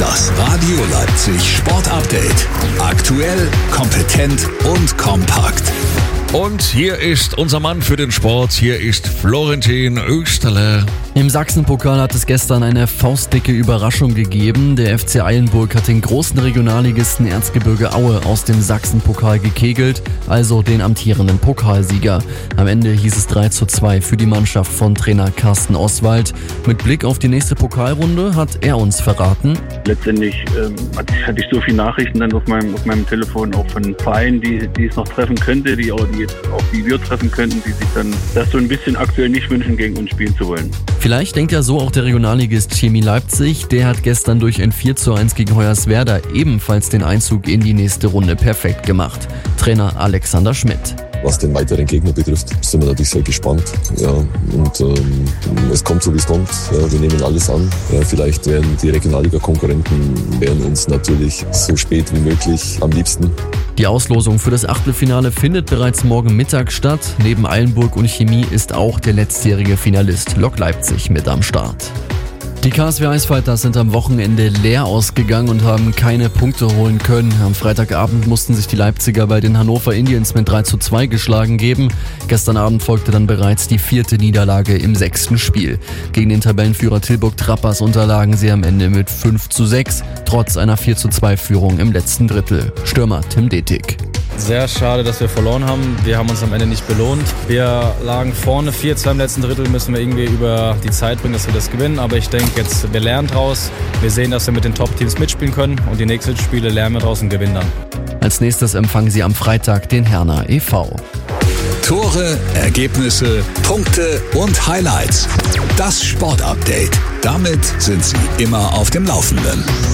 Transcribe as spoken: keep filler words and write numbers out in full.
Das Radio Leipzig Sport Update. Aktuell, kompetent und kompakt. Und hier ist unser Mann für den Sport. Hier ist Florentin Österle. Im Sachsenpokal hat es gestern eine faustdicke Überraschung gegeben. Der F C Eilenburg hat den großen Regionalligisten Erzgebirge Aue aus dem Sachsenpokal gekegelt, also den amtierenden Pokalsieger. Am Ende hieß es drei zu zwei für die Mannschaft von Trainer Carsten Oswald. Mit Blick auf die nächste Pokalrunde hat er uns verraten: Letztendlich ähm, hatte, ich, hatte ich so viele Nachrichten dann auf meinem, auf meinem Telefon, auch von Vereinen, die, die es noch treffen könnte, die auch, die jetzt auch die wir treffen könnten, die sich dann das so ein bisschen aktuell nicht wünschen, gegen uns spielen zu wollen. Vielleicht denkt ja so auch der Regionalligist Chemie Leipzig. Der hat gestern durch ein vier zu eins gegen Hoyerswerda ebenfalls den Einzug in die nächste Runde perfekt gemacht. Trainer Alexander Schmidt. Was den weiteren Gegner betrifft, sind wir natürlich sehr gespannt. Ja, und ähm, es kommt so, wie es kommt. Ja, wir nehmen alles an. Ja, vielleicht werden die Regionalliga-Konkurrenten werden uns natürlich so spät wie möglich am liebsten. Die Auslosung für das Achtelfinale findet bereits morgen Mittag statt. Neben Eilenburg und Chemie ist auch der letztjährige Finalist Lok Leipzig mit am Start. Die K S W Eisfighters sind am Wochenende leer ausgegangen und haben keine Punkte holen können. Am Freitagabend mussten sich die Leipziger bei den Hannover Indians mit drei zu zwei geschlagen geben. Gestern Abend folgte dann bereits die vierte Niederlage im sechsten Spiel. Gegen den Tabellenführer Tilburg Trappers unterlagen sie am Ende mit fünf zu sechs, trotz einer vier zu zwei Führung im letzten Drittel. Stürmer Tim Detig. Sehr schade, dass wir verloren haben. Wir haben uns am Ende nicht belohnt. Wir lagen vorne vier zu zwei im letzten Drittel, müssen wir irgendwie über die Zeit bringen, dass wir das gewinnen. Aber ich denke jetzt, wir lernen draus. Wir sehen, dass wir mit den Top-Teams mitspielen können und die nächsten Spiele lernen wir draus und gewinnen dann. Als nächstes empfangen sie am Freitag den Herner e V. Tore, Ergebnisse, Punkte und Highlights. Das Sport Update. Damit sind Sie immer auf dem Laufenden.